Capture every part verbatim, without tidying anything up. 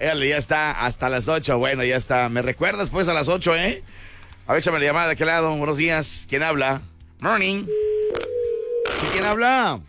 Órale, ya está, hasta las ocho. Bueno, ya está. ¿Me recuerdas pues a las ocho, eh? A ver, échame la llamada de aquel lado. Buenos días. ¿Quién habla? Morning. ¿Sí, quién habla?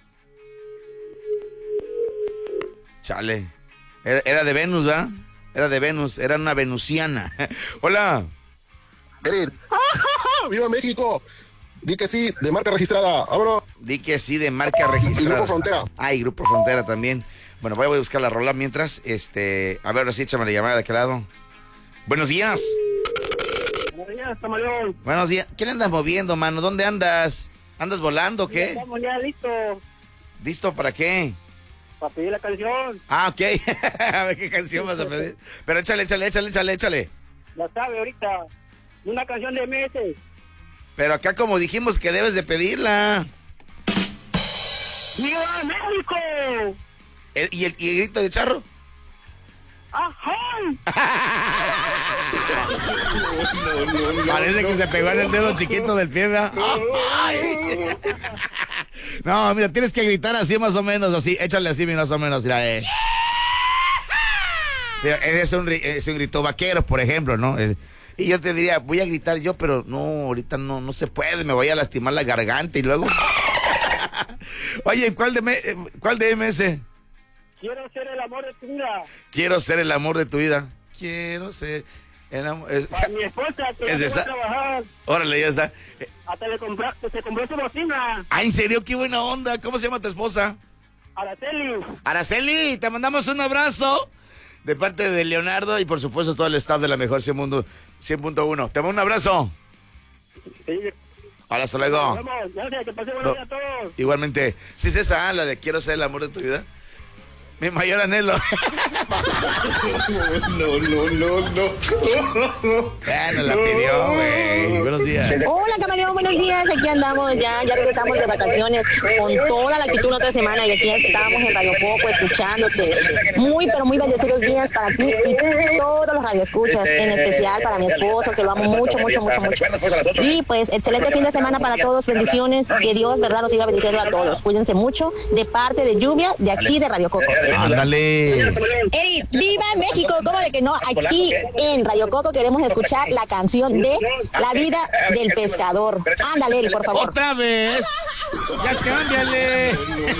Chale. Era, era de Venus, ¿verdad? Era de Venus, era una venusiana. Hola. Querer. ¡Viva México! Di que sí, de marca registrada. ¡Vámonos! Di que sí, de marca registrada. Y Grupo Frontera. Ah, y Grupo Frontera también. Bueno, voy a buscar la rola mientras. Este, a ver, ahora sí, échame la llamada de aquel lado. Buenos días. Buenos días, Tamalón. Buenos días. ¿Qué le andas moviendo, mano? ¿Dónde andas? ¿Andas volando o qué? Ya estamos ya listos ¿Listo para qué? para pedir la canción. Ah, ok. A ver qué canción vas a pedir. Pero échale, échale, échale, échale, échale. La sabe ahorita. Una canción de meses. Pero acá como dijimos que debes de pedirla. ¡Viva México! El- ¿Y, el, ¿Y el grito de charro? ¡Ajá! Parece que se pegó en el dedo chiquito del pie, ¿verdad? ¡Ay! No, mira, tienes que gritar así más o menos, así. Échale así más o menos. Mira, eh. Mira, es, un, ri- es un grito vaquero, por ejemplo, ¿no? Es- y yo te diría, voy a gritar yo, pero no, ahorita no, no se puede, me voy a lastimar la garganta y luego... Oye, ¿cuál de, me, ¿cuál de M S? Quiero ser el amor de tu vida. Quiero ser el amor de tu vida. Quiero ser el amor... es- Para mi esposa que Es ya se va esa. a trabajar. Órale, ya está. Eh, Hasta le compró, se compró su bocina. Ah, ¿en serio? ¡Qué buena onda! ¿Cómo se llama tu esposa? Araceli. Araceli, te mandamos un abrazo de parte de Leonardo y por supuesto todo el staff de la mejor cien punto uno. Te mando un abrazo. Sí. Hola, hasta luego. Vamos, gracias, que pasen No. buenos días a todos. Igualmente, ¿sí es esa, ah, la de quiero ser el amor de tu vida? Mi mayor anhelo. No, no, no, no. Bueno, la pidió, güey. Buenos días. Hola, camaleón, buenos días. Aquí andamos ya, ya regresamos de vacaciones con toda la actitud otra semana y aquí estábamos en Radio Coco escuchándote. Muy, pero muy bendecidos días para ti y todos los radioescuchas, en especial para mi esposo, que lo amo mucho, mucho, mucho, mucho. Y pues, excelente fin de semana para todos. Bendiciones. Que Dios, verdad, nos siga bendiciendo a todos. Cuídense mucho de parte de Lluvia, de aquí de Radio Coco. Ándale. Eri, ¡viva México! ¿Cómo de que no? Aquí en Radio Coco queremos escuchar la canción de La vida del pescador. Ándale, Eri, por favor. ¡Otra vez! ¡Ya cámbiale!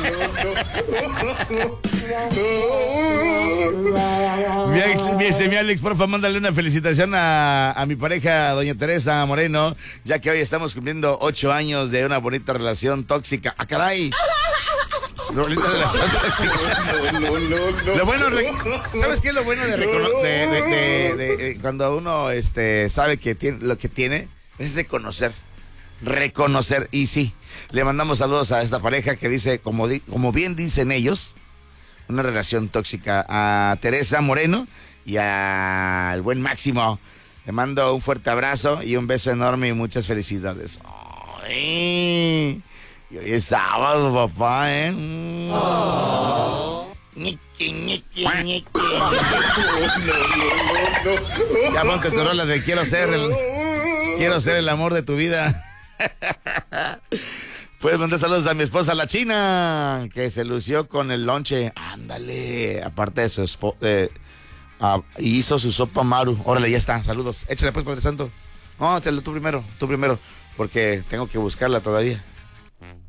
Mi, ex, mi, ese, mi Alex, por favor, mándale una felicitación a, a mi pareja, doña Teresa Moreno, ya que hoy estamos cumpliendo ocho años de una bonita relación tóxica. ¡Ah, caray! Bonita relación tóxica. No, no, no, no. Lo bueno, re- ¿sabes qué es lo bueno de, recono- de, de, de, de, de cuando uno este, sabe que tiene lo que tiene? Es reconocer. Reconocer. Y sí, le mandamos saludos a esta pareja que dice, como, di- como bien dicen ellos, una relación tóxica. A Teresa Moreno y al buen Máximo. Le mando un fuerte abrazo y un beso enorme y muchas felicidades. Ay, y hoy es sábado, papá, ¿eh? Mm. Ñiqui, ñiqui, ñiqui. Ya ponte tu rola de quiero ser el, quiero ser el amor de tu vida. Puedes mandar saludos a mi esposa, la China, que se lució con el lonche. Ándale, aparte de su esposa, eh, ah, hizo su sopa Maru. Órale, ya está, saludos. Échale pues, Padre Santo. No, échale tú primero, tú primero, porque tengo que buscarla todavía.